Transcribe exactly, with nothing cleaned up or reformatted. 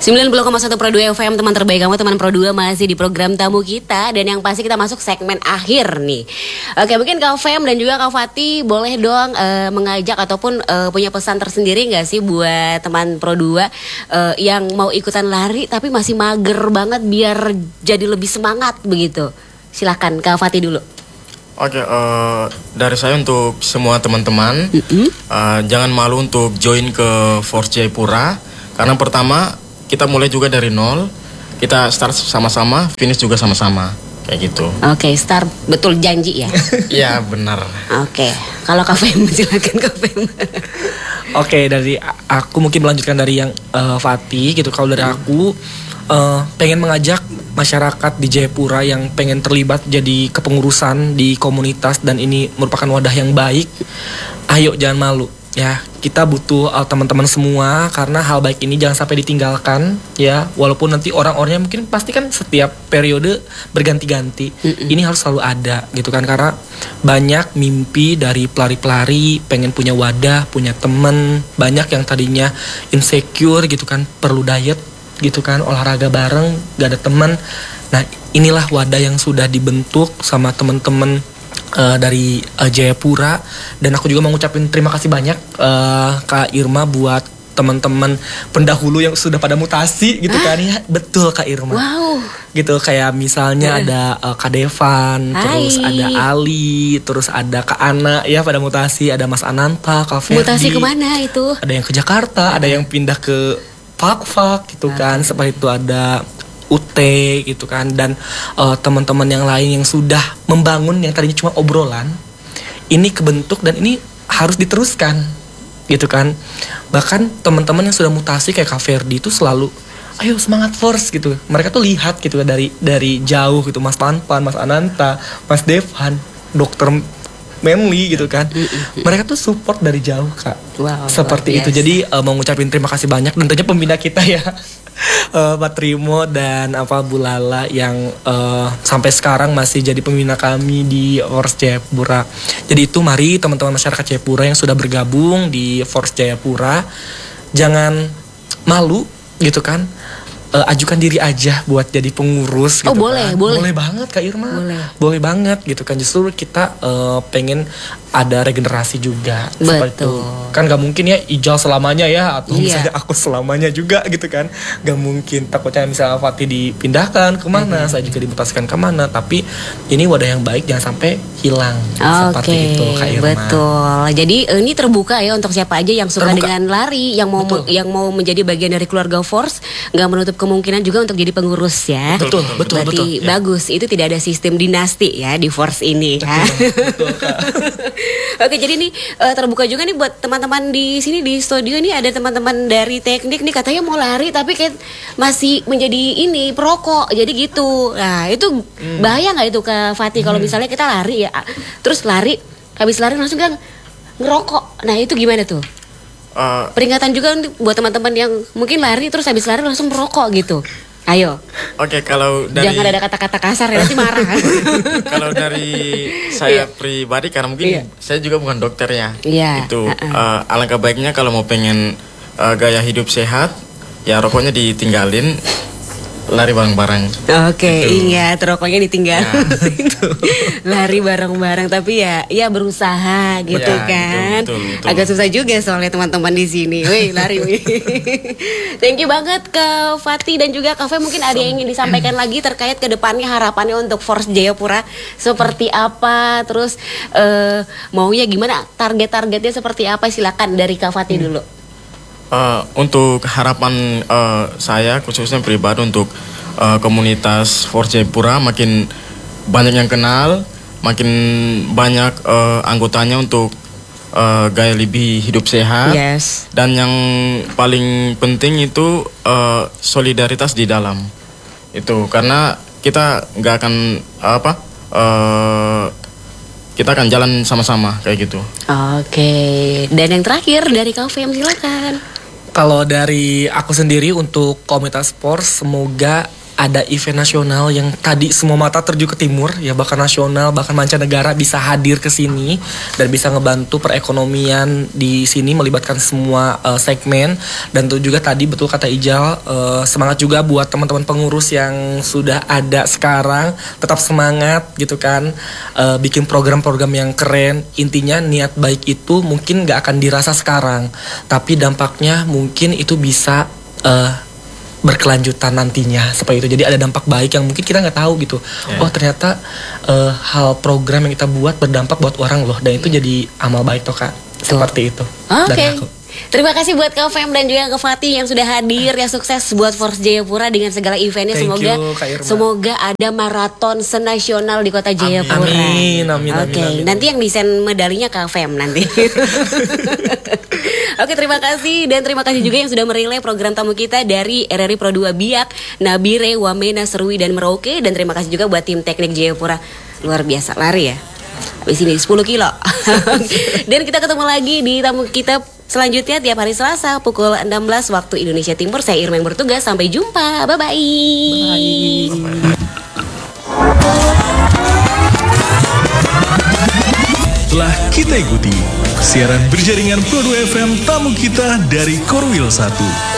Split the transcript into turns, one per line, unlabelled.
sembilan puluh koma satu Pro dua F M, teman terbaik kamu, teman Pro dua masih di program tamu kita. Dan yang pasti kita masuk segmen akhir nih. Oke, mungkin Kak Fem dan juga Kak Fatih boleh dong uh, mengajak ataupun uh, punya pesan tersendiri gak sih buat teman Pro dua uh, yang mau ikutan lari tapi masih mager banget biar jadi lebih semangat begitu. Silahkan Kak Fatih dulu.
Oke, uh, dari saya untuk semua teman-teman, mm-hmm. uh, jangan malu untuk join ke Force Jayapura. Karena pertama, kita mulai juga dari nol, kita start sama-sama, finish juga sama-sama, kayak gitu.
Oke, okay, start betul janji ya?
Iya, benar.
Oke, okay. Kalau Kak Fem, silakan Kak Fem.
Oke, okay, dari aku mungkin melanjutkan dari yang uh, Fatih gitu. Kalau dari aku, uh, pengen mengajak masyarakat di Jayapura yang pengen terlibat jadi kepengurusan di komunitas dan ini merupakan wadah yang baik. Ayo jangan malu. Ya, kita butuh uh, teman-teman semua karena hal baik ini jangan sampai ditinggalkan ya. Walaupun nanti orang-orangnya mungkin pasti kan setiap periode berganti-ganti. Mm-mm. Ini harus selalu ada gitu kan, karena banyak mimpi dari pelari-pelari pengen punya wadah, punya teman. Banyak yang tadinya insecure gitu kan, perlu diet gitu kan, olahraga bareng, gak ada teman. Nah, inilah wadah yang sudah dibentuk sama teman-teman Uh, dari uh, Jayapura. Dan aku juga mau ngucapin terima kasih banyak uh, Kak Irma buat teman-teman pendahulu yang sudah pada mutasi gitu. Hah? Kan ya. Betul Kak Irma.
Wow.
Gitu kayak misalnya uh. ada uh, Kak Devan, Hai. Terus ada Ali, terus ada Kak Ana ya pada mutasi, ada Mas Ananta, Kak Ferdi.
Mutasi kemana itu?
Ada yang ke Jakarta, uh. ada yang pindah ke Fak-Fak gitu uh. kan. Seperti itu ada U T gitu kan, dan uh, teman-teman yang lain yang sudah membangun yang tadinya cuma obrolan, ini kebentuk dan ini harus diteruskan gitu kan. Bahkan teman-teman yang sudah mutasi kayak Kak Ferdi itu selalu ayo semangat Force gitu. Mereka tuh lihat gitu dari dari jauh gitu, Mas Panpan, Mas Ananta, Mas Devan, Dokter Manly gitu kan. Mereka tuh support dari jauh Kak.
Wow,
seperti itu. Jadi uh, mau ngucapin terima kasih banyak dan tentunya pembina kita ya. uh, Pak Trimo dan apa Bu Lala yang uh, sampai sekarang masih jadi pembina kami di Force Jayapura. Jadi itu mari teman-teman masyarakat Jayapura yang sudah bergabung di Force Jayapura, jangan malu gitu kan. Uh, ajukan diri aja buat jadi pengurus gitu.
Oh boleh,
kan.
boleh.
Boleh banget Kak Irma.
Boleh.
Boleh banget gitu kan. Justru kita uh, pengen ada regenerasi juga.
Betul.
Seperti itu. Kan gak mungkin ya Ijal selamanya ya, atau
iya.
misalnya aku selamanya juga gitu kan. Gak mungkin, takutnya misalnya Fatih dipindahkan kemana, mm-hmm. saya juga dimutasikan kemana. Tapi ini wadah yang baik, jangan sampai hilang.
Oke,
seperti itu Kak Irma.
Betul. Jadi ini terbuka ya untuk siapa aja yang suka terbuka. Dengan lari, yang mau me- yang mau menjadi bagian dari keluarga Force, gak menutup kemungkinan juga untuk jadi pengurus ya.
Betul, betul,
Berarti
betul.
Berarti bagus, ya. Itu tidak ada sistem dinasti ya di Force ini.
Betul,
ya.
betul Kak.
Oke, jadi nih uh, terbuka juga nih buat teman-teman di sini di studio nih, ada teman-teman dari teknik nih katanya mau lari tapi kayak masih menjadi ini perokok. Jadi gitu. Nah, itu hmm. bahaya nggak itu Kak Fatih hmm. kalau misalnya kita lari ya, terus lari habis lari langsung kan ngerokok. Nah, itu gimana tuh? Uh, Peringatan juga buat teman-teman yang mungkin lari terus habis lari langsung merokok gitu. Ayo.
Oke, okay, kalau dari
jangan ada kata-kata kasar ya, nanti marah.
Kalau dari saya pribadi, karena mungkin iya. saya juga bukan dokter ya.
Iya.
Itu uh-uh. uh, alangkah baiknya kalau mau pengen uh, gaya hidup sehat, ya rokoknya ditinggalin, lari bareng-bareng.
Oke, gitu. Ingat rokoknya ditinggal. Ya, lari bareng-bareng, tapi ya ya berusaha gitu ya, kan. Betul, betul, betul. Agak susah juga soalnya teman-teman di sini. Wih, lari wih. Thank you banget ke Fatih dan juga Kak Fe. Mungkin ada yang ingin disampaikan lagi terkait ke depannya, harapannya untuk Force Jayapura seperti apa, terus uh, maunya gimana, target-targetnya seperti apa, silakan dari Kak Fatih dulu.
Uh, untuk harapan uh, saya khususnya pribadi untuk uh, komunitas Force Jayapura makin banyak yang kenal, makin banyak uh, anggotanya untuk uh, gaya lebih hidup sehat.
Yes.
Dan yang paling penting itu uh, solidaritas di dalam itu, karena kita nggak akan apa uh, kita akan jalan sama-sama kayak gitu.
Oke, dan yang terakhir dari Kak Fem, silakan.
Kalau dari aku sendiri untuk komunitas Force, semoga ada event nasional yang tadi semua mata terju ke timur, ya bahkan nasional, bahkan mancanegara bisa hadir ke sini dan bisa ngebantu perekonomian di sini melibatkan semua uh, segmen. Dan itu juga tadi betul kata Ijal, uh, semangat juga buat teman-teman pengurus yang sudah ada sekarang, tetap semangat gitu kan, uh, bikin program-program yang keren. Intinya niat baik itu mungkin gak akan dirasa sekarang, tapi dampaknya mungkin itu bisa uh, berkelanjutan nantinya seperti itu. Jadi ada dampak baik yang mungkin kita nggak tahu gitu. Yeah. Oh ternyata uh, hal program yang kita buat berdampak buat orang loh, dan itu jadi amal baik toh Kak. Seperti itu.
Oke. Okay. Terima kasih buat Kak Fem dan juga Kak Fatih yang sudah hadir. Ya sukses buat Force Jayapura dengan segala eventnya. Thank semoga you, semoga ada maraton senasional di Kota Jayapura.
Amin, amin, amin.
Oke, okay. Nanti yang desain medalinya Kak Fem nanti. Oke, terima kasih dan terima kasih juga yang sudah merelay program tamu kita dari R R I Pro dua Biak, Nabire, Wamena, Serui dan Merauke, dan terima kasih juga buat tim teknik Jayapura. Luar biasa lari ya. Habis ini sepuluh kilo. Dan kita ketemu lagi di tamu kita selanjutnya tiap hari Selasa pukul enam belas waktu Indonesia Timur. Saya Irma yang bertugas. Sampai jumpa. Bye bye. Bye.
Telah kita ikuti siaran berjaringan Pro dua F M tamu kita dari Korwil satu.